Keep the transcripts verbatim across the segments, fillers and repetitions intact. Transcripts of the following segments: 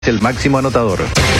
el máximo anotador.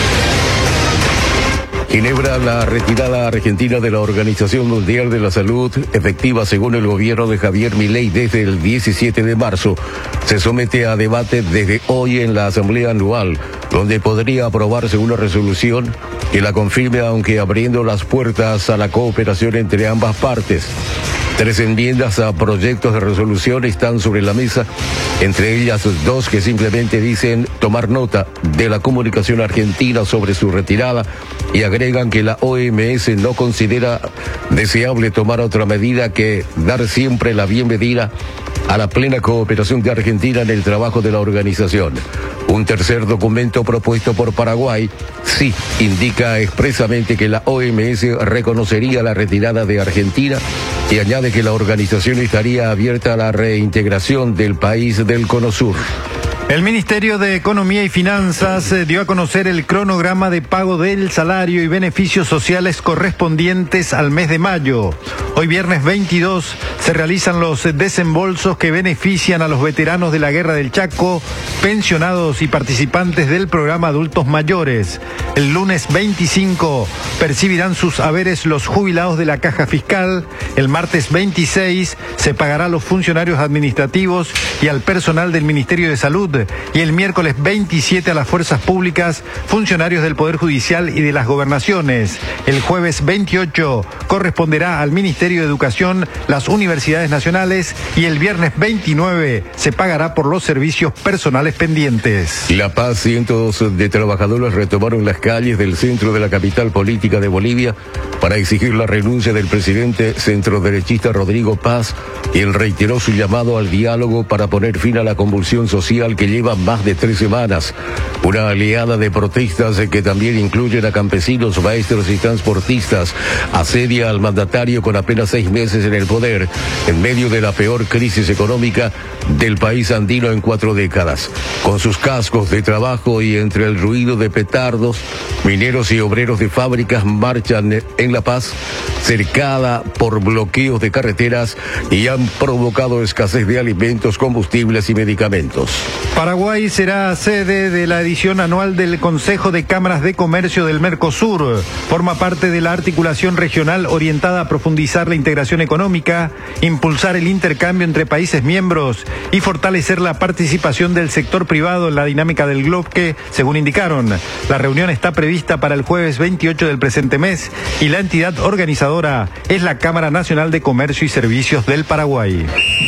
Ginebra, la retirada argentina de la Organización Mundial de la Salud, efectiva según el gobierno de Javier Milei desde el diecisiete de marzo, se somete a debate desde hoy en la Asamblea Anual, donde podría aprobarse una resolución que la confirme, aunque abriendo las puertas a la cooperación entre ambas partes. Tres enmiendas a proyectos de resolución están sobre la mesa, entre ellas dos que simplemente dicen tomar nota de la comunicación argentina sobre su retirada y agregan que la O M S no considera deseable tomar otra medida que dar siempre la bienvenida a la plena cooperación de Argentina en el trabajo de la organización. Un tercer documento propuesto por Paraguay sí indica expresamente que la O M S reconocería la retirada de Argentina y añade que la organización estaría abierta a la reintegración del país del Cono Sur. El Ministerio de Economía y Finanzas dio a conocer el cronograma de pago del salario y beneficios sociales correspondientes al mes de mayo. Hoy viernes veintidós se realizan los desembolsos que benefician a los veteranos de la Guerra del Chaco, pensionados y participantes del programa Adultos Mayores. El lunes veinticinco percibirán sus haberes los jubilados de la Caja Fiscal. El martes veintiséis se pagará a los funcionarios administrativos y al personal del Ministerio de Salud. Y el miércoles veintisiete a las fuerzas públicas, funcionarios del Poder Judicial y de las gobernaciones. El jueves veintiocho corresponderá al Ministerio de Educación, las universidades nacionales, y el viernes veintinueve se pagará por los servicios personales pendientes. La Paz, cientos de trabajadores retomaron las calles del centro de la capital política de Bolivia para exigir la renuncia del presidente centroderechista Rodrigo Paz, quien reiteró su llamado al diálogo para poner fin a la convulsión social que lleva más de tres semanas. Una oleada de protestas que también incluyen a campesinos, maestros y transportistas asedia al mandatario con apenas seis meses en el poder, en medio de la peor crisis económica del país andino en cuatro décadas. Con sus cascos de trabajo y entre el ruido de petardos, mineros y obreros de fábricas marchan en La Paz, cercada por bloqueos de carreteras, y han provocado escasez de alimentos, combustibles y medicamentos. Paraguay será sede de la edición anual del Consejo de Cámaras de Comercio del Mercosur. Forma parte de la articulación regional orientada a profundizar la integración económica, impulsar el intercambio entre países miembros y fortalecer la participación del sector privado en la dinámica del bloque, según indicaron. La reunión está prevista para el jueves veintiocho del presente mes y la entidad organizadora es la Cámara Nacional de Comercio y Servicios del Paraguay.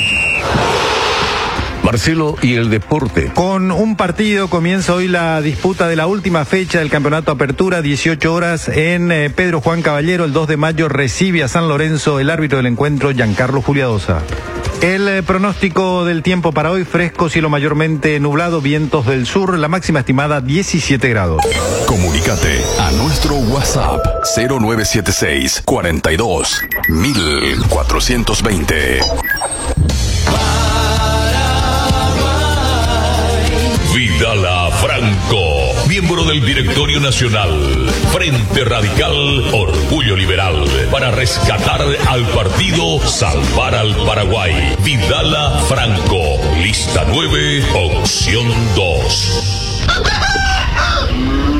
Marcelo, y el deporte. Con un partido comienza hoy la disputa de la última fecha del Campeonato Apertura, dieciocho horas en eh, Pedro Juan Caballero. El dos de mayo recibe a San Lorenzo el árbitro del encuentro, Giancarlo Juliadosa. El eh, pronóstico del tiempo para hoy: fresco, cielo mayormente nublado, vientos del sur, la máxima estimada diecisiete grados. Comunícate a nuestro WhatsApp cero nueve siete seis, cuarenta y dos, mil cuatrocientos veinte. Vidala Franco, miembro del Directorio Nacional, Frente Radical, Orgullo Liberal, para rescatar al partido, salvar al Paraguay. Vidala Franco, lista nueve, opción dos.